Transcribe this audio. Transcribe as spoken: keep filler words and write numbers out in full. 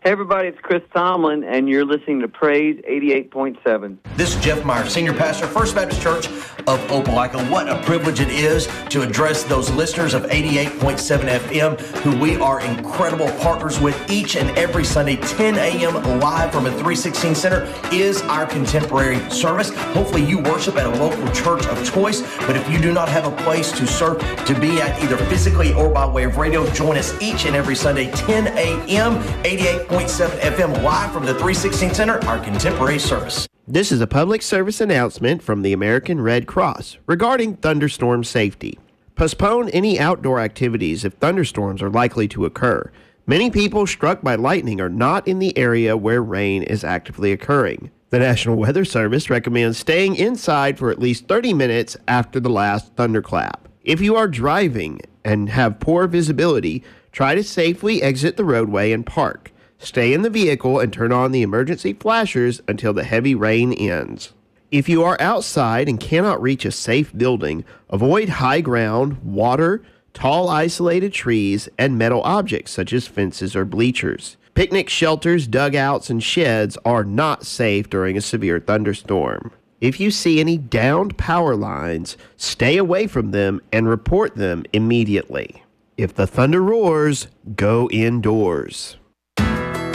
Hey, everybody, it's Chris Tomlin, and you're listening to Praise eighty-eight point seven. This is Jeff Meyer, Senior Pastor, First Baptist Church of Opelika. What a privilege it is to address those listeners of eighty-eight point seven F M, who we are incredible partners with each and every Sunday, ten a.m. live from a three sixteen Center is our contemporary service. Hopefully you worship at a local church of choice, but if you do not have a place to serve, to be at either physically or by way of radio, join us each and every Sunday, ten a.m., eighty-eight point seven F M, live from the three sixteen Center, our contemporary service. This is a public service announcement from the American Red Cross regarding thunderstorm safety. Postpone any outdoor activities if thunderstorms are likely to occur. Many people struck by lightning are not in the area where rain is actively occurring. The National Weather Service recommends staying inside for at least thirty minutes after the last thunderclap. If you are driving and have poor visibility, try to safely exit the roadway and park. Stay in the vehicle and turn on the emergency flashers until the heavy rain ends. If you are outside and cannot reach a safe building, avoid high ground, water, tall isolated trees, and metal objects such as fences or bleachers. Picnic shelters, dugouts, and sheds are not safe during a severe thunderstorm. If you see any downed power lines, stay away from them and report them immediately. If the thunder roars, go indoors.